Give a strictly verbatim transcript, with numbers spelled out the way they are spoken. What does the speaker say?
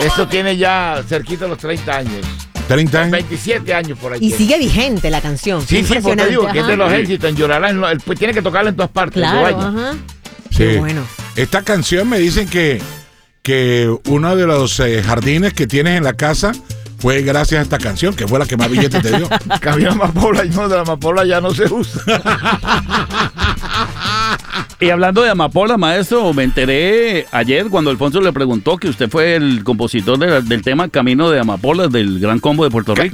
Esto tiene ya cerquita los treinta años. treinta años. veintisiete años por ahí. Y tiene. sigue vigente la canción. Sí, sí, porque te digo que es de los éxitos. En Llorarás, en lo- él, pues tiene que tocarla en todas partes. Claro, donde vaya. ajá. Sí. Qué bueno. Esta canción me dicen que, que uno de los eh, jardines que tienes en la casa fue gracias a esta canción, que fue la que más billetes te dio. Que había amapola y no, de la amapola ya no se usa. Y hablando de amapola, maestro, me enteré ayer cuando Alfonso le preguntó que usted fue el compositor de la- del tema Camino de Amapolas del Gran Combo de Puerto Rico.